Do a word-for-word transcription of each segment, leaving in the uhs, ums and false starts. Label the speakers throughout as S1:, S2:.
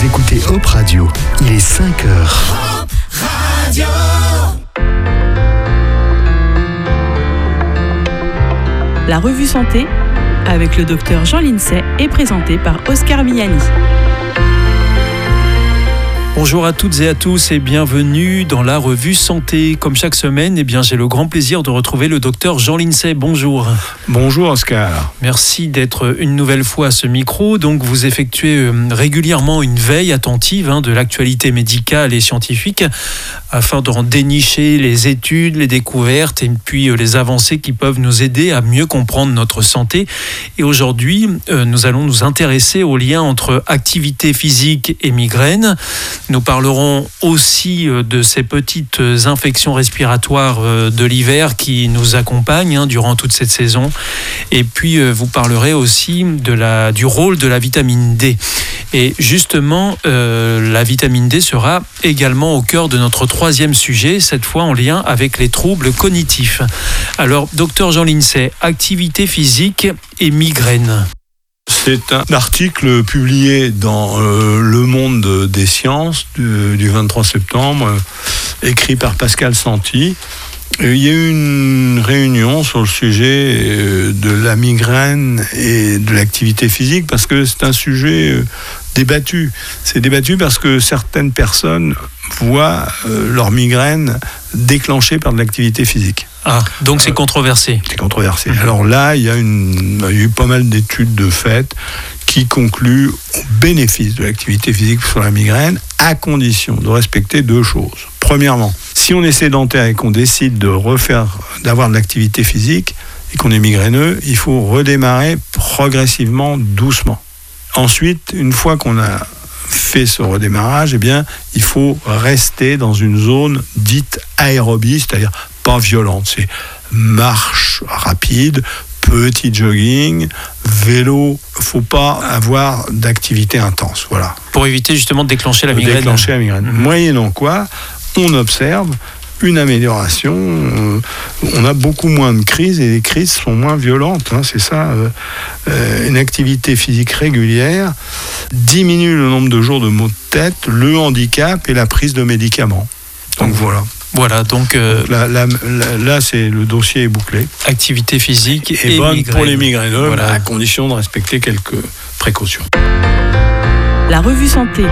S1: Vous écoutez Hop Radio, il est cinq heures.
S2: Hop Radio.
S3: La revue Santé, avec le docteur Jean Lincey, est présentée par Oscar Miani.
S4: Bonjour à toutes et à tous et bienvenue dans la revue Santé. Comme chaque semaine, eh bien, j'ai le grand plaisir de retrouver le docteur Jean Lincey. Bonjour.
S5: Bonjour Oscar.
S4: Merci d'être une nouvelle fois à ce micro. Donc vous effectuez régulièrement une veille attentive hein, de l'actualité médicale et scientifique afin d'en dénicher les études, les découvertes et puis les avancées qui peuvent nous aider à mieux comprendre notre santé. Et aujourd'hui, euh, nous allons nous intéresser au lien entre activité physique et migraine. Nous parlerons aussi de ces petites infections respiratoires de l'hiver qui nous accompagnent hein, durant toute cette saison. Et puis, vous parlerez aussi de la, du rôle de la vitamine D. Et justement, euh, la vitamine D sera également au cœur de notre troisième sujet, cette fois en lien avec les troubles cognitifs. Alors, docteur Jean Lincey, activité physique et migraine.
S5: C'est un article publié dans euh, Le Monde des Sciences du, du vingt-trois septembre, euh, écrit par Pascal Santi. Il y a eu une réunion sur le sujet euh, de la migraine et de l'activité physique parce que c'est un sujet euh, débattu. C'est débattu parce que certaines personnes voient euh, leur migraine déclenchée par de l'activité physique.
S4: Ah, donc c'est controversé.
S5: C'est controversé. Alors là, il y a, une, il y a eu pas mal d'études de fait qui concluent au bénéfice de l'activité physique sur la migraine, à condition de respecter deux choses. Premièrement, si on est sédentaire et qu'on décide de refaire, d'avoir de l'activité physique et qu'on est migraineux, il faut redémarrer progressivement, doucement. Ensuite, une fois qu'on a fait ce redémarrage, eh bien, il faut rester dans une zone dite aérobie, c'est-à-dire pas violente. C'est marche rapide, petit jogging, vélo. Faut pas avoir d'activité intense. Voilà.
S4: Pour éviter justement de déclencher la migraine.
S5: Déclencher la migraine. Mmh. Moyennant quoi, on observe une amélioration. Euh, on a beaucoup moins de crises et les crises sont moins violentes. Hein, c'est ça. Euh, euh, une activité physique régulière diminue le nombre de jours de maux de tête, le handicap et la prise de médicaments. Donc voilà.
S4: Voilà, donc, euh,
S5: donc là, là, là, là, c'est le dossier est bouclé.
S4: Activité physique et,
S5: et bonne
S4: migraine.
S5: Pour les migraineux,
S4: voilà.
S5: À condition de respecter quelques précautions.
S3: La revue Santé.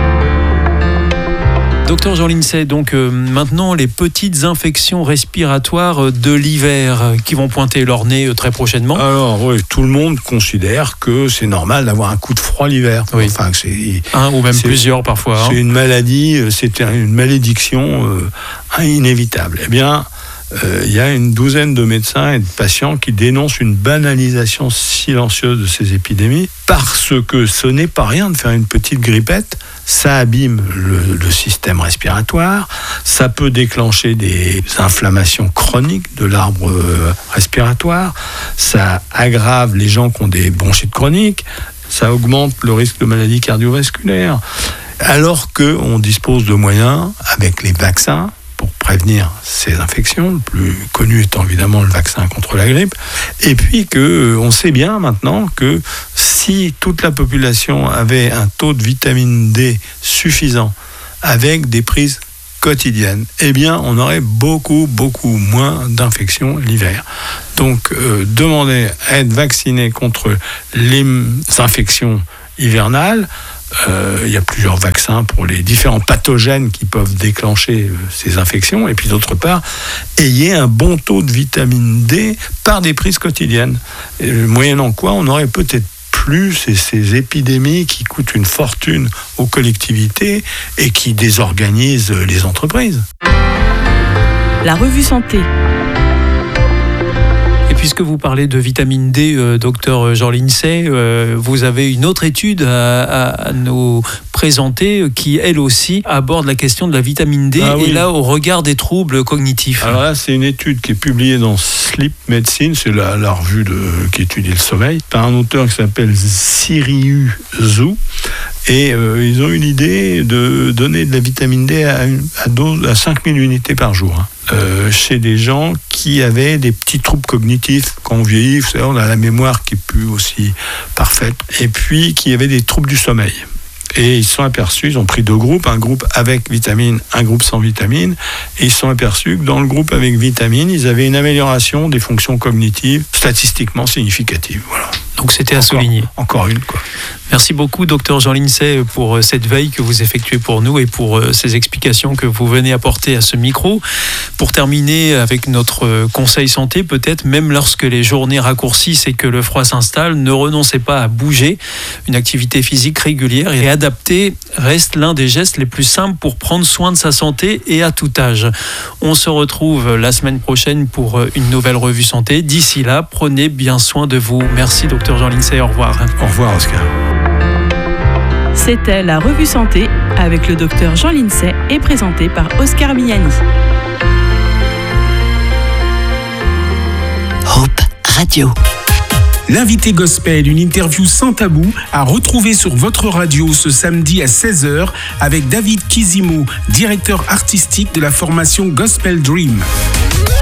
S4: Docteur Jean Lincey, donc euh, maintenant les petites infections respiratoires de l'hiver euh, qui vont pointer leur nez euh, très prochainement.
S5: Alors oui, tout le monde considère que c'est normal d'avoir un coup de froid l'hiver.
S4: Oui.
S5: Enfin, c'est,
S4: un ou même
S5: c'est,
S4: plusieurs parfois.
S5: C'est
S4: hein.
S5: une maladie, c'est une malédiction euh, inévitable. Eh bien, euh, il y a une douzaine de médecins et de patients qui dénoncent une banalisation silencieuse de ces épidémies parce que ce n'est pas rien de faire une petite grippette. Ça abîme le, le système respiratoire, ça peut déclencher des inflammations chroniques de l'arbre respiratoire, ça aggrave les gens qui ont des bronchites chroniques, ça augmente le risque de maladies cardiovasculaires. Alors qu'on dispose de moyens, avec les vaccins, pour prévenir ces infections, le plus connu étant évidemment le vaccin contre la grippe, et puis qu'on sait bien maintenant que si toute la population avait un taux de vitamine D suffisant avec des prises quotidiennes, eh bien on aurait beaucoup, beaucoup moins d'infections l'hiver. Donc euh, demander à être vacciné contre les infections hivernales. Euh, il y a plusieurs vaccins pour les différents pathogènes qui peuvent déclencher euh, ces infections. Et puis d'autre part, ayez un bon taux de vitamine D par des prises quotidiennes. Et, moyennant quoi, on aurait peut-être plus ces, ces épidémies qui coûtent une fortune aux collectivités et qui désorganisent les entreprises.
S3: La revue Santé.
S4: Et puisque vous parlez de vitamine D, euh, docteur Jean Lincey, euh, vous avez une autre étude à, à, à nous présenter qui, elle aussi, aborde la question de la vitamine D,
S5: ah,
S4: et
S5: oui.
S4: là, au regard des troubles cognitifs.
S5: Alors là, c'est une étude qui est publiée dans Sleep Medicine, c'est la, la revue de, qui étudie le sommeil, par un auteur qui s'appelle Siriu Zhu. Et euh, ils ont eu l'idée de donner de la vitamine D à, une, à, dose, à cinq mille unités par jour. Hein. Euh, chez des gens qui avaient des petits troubles cognitifs. Quand on vieillit, vous savez, on a la mémoire qui est plus aussi parfaite. Et puis, qui avaient des troubles du sommeil. et ils se sont aperçus, ils ont pris deux groupes, un groupe avec vitamine, un groupe sans vitamine, et ils se sont aperçus que dans le groupe avec vitamine, ils avaient une amélioration des fonctions cognitives statistiquement significative. Voilà.
S4: Donc c'était à
S5: Encore,
S4: souligner.
S5: Encore une, quoi.
S4: Merci beaucoup, docteur Jean Lincey, pour cette veille que vous effectuez pour nous et pour ces explications que vous venez apporter à ce micro. Pour terminer avec notre conseil santé, peut-être même lorsque les journées raccourcissent et que le froid s'installe, ne renoncez pas à bouger. Une activité physique régulière et adaptée reste l'un des gestes les plus simples pour prendre soin de sa santé et à tout âge. On se retrouve la semaine prochaine pour une nouvelle revue santé. D'ici là, prenez bien soin de vous. Merci, docteur Jean Lincey. Au revoir.
S5: Au revoir, Oscar.
S3: C'était la revue santé avec le docteur Jean Lincey et présenté par Oscar Miani.
S1: Hope Radio.
S2: L'invité gospel, une interview sans tabou, à retrouver sur votre radio ce samedi à seize heures avec David Kizimo, directeur artistique de la formation Gospel Dream.